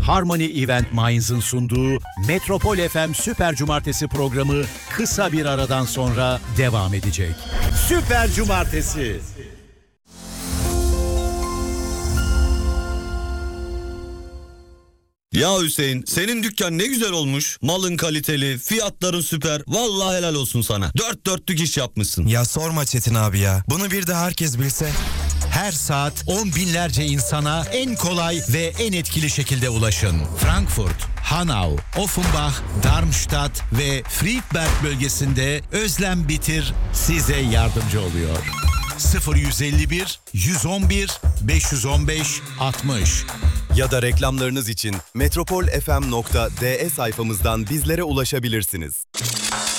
Harmony Event Minds'ın sunduğu Metropol FM Süper Cumartesi programı kısa bir aradan sonra devam edecek. Süper Cumartesi. Ya Hüseyin, senin dükkan ne güzel olmuş. Malın kaliteli, fiyatların süper. Vallahi helal olsun sana. Dört dörtlük iş yapmışsın. Ya sorma Çetin abi ya. Bunu bir de herkes bilse. Her saat on binlerce insana en kolay ve en etkili şekilde ulaşın. Frankfurt, Hanau, Offenbach, Darmstadt ve Friedberg bölgesinde Özlem Bitir size yardımcı oluyor. 0151 111 515 60 Ya da reklamlarınız için metropolfm.de sayfamızdan bizlere ulaşabilirsiniz.